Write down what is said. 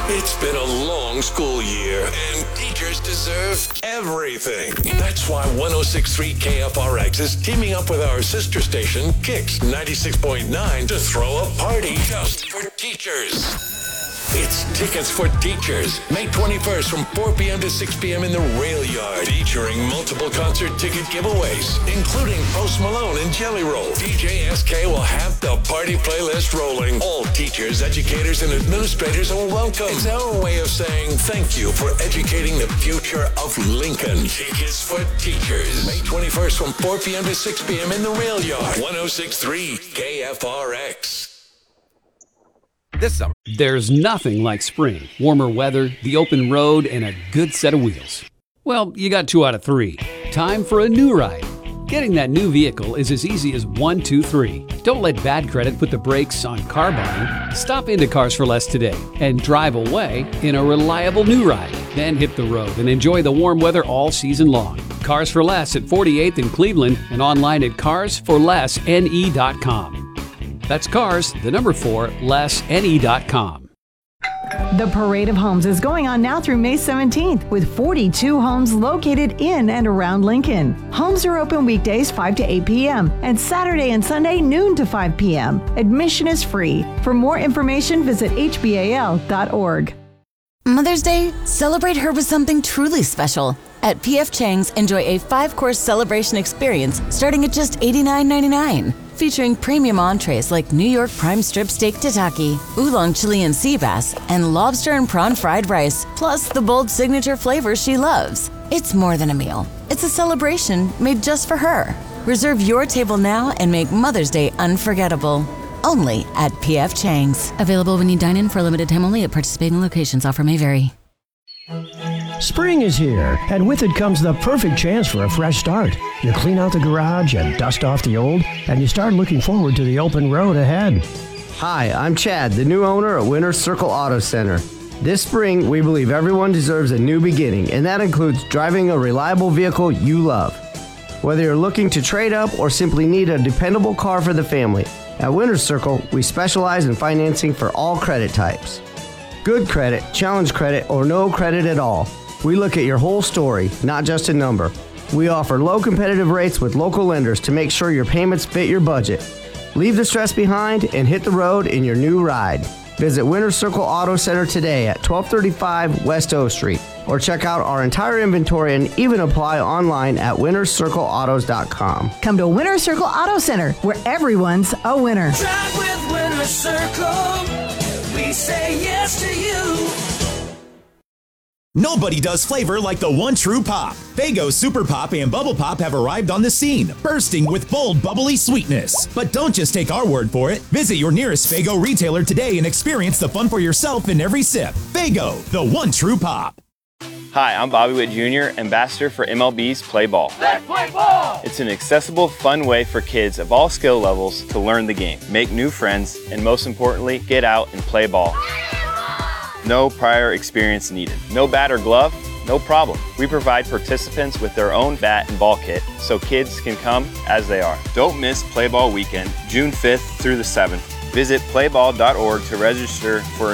It's been a long school year, and teachers deserve everything. That's why 106.3 KFRX is teaming up with our sister station, Kix 96.9, to throw a party just for teachers. It's Tickets for Teachers, May 21st from 4 p.m. to 6 p.m. in the Rail Yard, featuring multiple concert ticket giveaways, including Post Malone and Jelly Roll. DJ SK will have the party playlist rolling. All teachers, educators, and administrators are welcome. It's our way of saying thank you for educating the future of Lincoln. Tickets for Teachers, May 21st from 4 p.m. to 6 p.m. in the Rail Yard, 106.3 KFRX. This summer, there's nothing like spring. Warmer weather, the open road, and a good set of wheels. Well, you got 2 out of 3. Time for a new ride. Getting that new vehicle is as easy as 1, 2, 3. Don't let bad credit put the brakes on car buying. Stop into Cars for Less today and drive away in a reliable new ride. Then hit the road and enjoy the warm weather all season long. Cars for Less at 48th in Cleveland and online at carsforlessne.com. That's cars, the number 4, lessne.com. The Parade of Homes is going on now through May 17th with 42 homes located in and around Lincoln. Homes are open weekdays 5 to 8 p.m. and Saturday and Sunday noon to 5 p.m. Admission is free. For more information, visit hbal.org. Mother's Day, celebrate her with something truly special. At P.F. Chang's, enjoy a 5-course celebration experience starting at just $89.99. Featuring premium entrees like New York prime strip steak tataki, oolong Chilean sea bass, and lobster and prawn fried rice, plus the bold signature flavors she loves. It's more than a meal. It's a celebration made just for her. Reserve your table now and make Mother's Day unforgettable. Only at P.F. Chang's. Available when you dine in for a limited time only at participating locations. Offer may vary. Spring is here, and with it comes the perfect chance for a fresh start. You clean out the garage, you dust off the old, and you start looking forward to the open road ahead. Hi, I'm Chad, the new owner at Winter Circle Auto Center. This spring, we believe everyone deserves a new beginning, and that includes driving a reliable vehicle you love. Whether you're looking to trade up or simply need a dependable car for the family, at Winter Circle, we specialize in financing for all credit types. Good credit, challenge credit, or no credit at all. We look at your whole story, not just a number. We offer low competitive rates with local lenders to make sure your payments fit your budget. Leave the stress behind and hit the road in your new ride. Visit Winter Circle Auto Center today at 1235 West O Street, or check out our entire inventory and even apply online at wintercircleautos.com. Come to Winter Circle Auto Center, where everyone's a winner. Drive with Winter Circle. We say yes to you. Nobody does flavor like the one true pop. Faygo Super Pop and Bubble Pop have arrived on the scene, bursting with bold, bubbly sweetness. But don't just take our word for it. Visit your nearest Faygo retailer today and experience the fun for yourself in every sip. Faygo, the one true pop. Hi, I'm Bobby Witt Jr., ambassador for MLB's Play Ball. Let's play ball! It's an accessible, fun way for kids of all skill levels to learn the game, make new friends, and most importantly, get out and play ball. No prior experience needed. No bat or glove? No problem. We provide participants with their own bat and ball kit so kids can come as they are. Don't miss Play Ball Weekend, June 5th through the 7th. Visit playball.org to register for